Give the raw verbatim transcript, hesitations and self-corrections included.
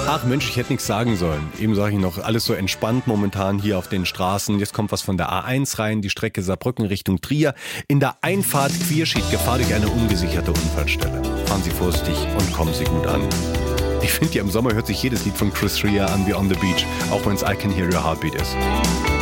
Ach Mensch, ich hätte nichts sagen sollen. Eben sage ich noch, alles so entspannt momentan hier auf den Straßen. Jetzt kommt was von der A eins rein, die Strecke Saarbrücken Richtung Trier. In der Einfahrt Queerschied, Gefahr durch eine ungesicherte Unfallstelle. Fahren Sie vorsichtig und kommen Sie gut an. Ich finde ja, im Sommer hört sich jedes Lied von Chris Rea an wie On the Beach, auch wenn es I Can Hear Your Heartbeat ist.